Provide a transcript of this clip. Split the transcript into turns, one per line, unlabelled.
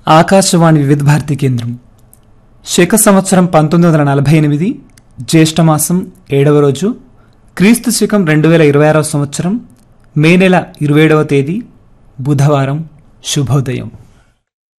ఆకాశవాణి వివిధ భారతి కేంద్రం. శక సంవత్సరం 1948 జ్యేష్ఠమాసం 7వ రోజు, క్రీస్తు శకం 2026 సంవత్సరం మే నెల 27వ తేదీ బుధవారం. శుభోదయం.